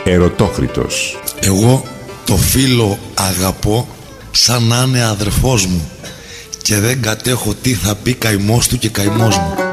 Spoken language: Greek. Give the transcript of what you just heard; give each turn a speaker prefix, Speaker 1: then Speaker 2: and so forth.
Speaker 1: Ερωτόκριτος.
Speaker 2: Εγώ το φίλο αγαπώ σαν να είναι αδερφός μου και δεν κατέχω τι θα πει καημός του και καημός μου.